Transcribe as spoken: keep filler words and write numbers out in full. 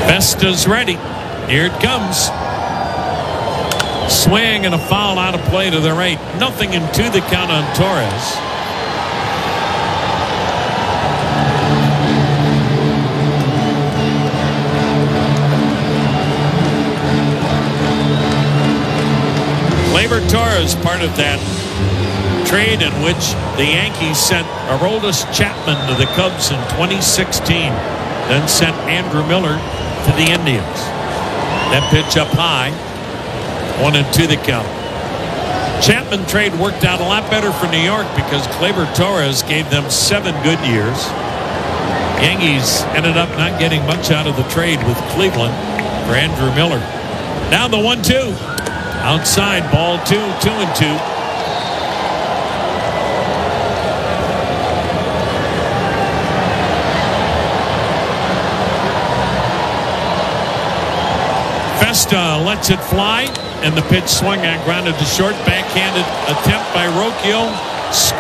Festa's ready. Here it comes. Swing and a foul out of play to the right. Nothing in two, the count on Torres. Gleyber Torres, part of that trade in which the Yankees sent Aroldis Chapman to the Cubs in twenty sixteen, then sent Andrew Miller to the Indians. That pitch up high, one and two the count. Chapman trade worked out a lot better for New York because Gleyber Torres gave them seven good years. Yankees ended up not getting much out of the trade with Cleveland for Andrew Miller. Now the one two. Outside, ball two, two and two. Festa lets it fly, and the pitch swung and grounded to short. Backhanded attempt by Rocchio.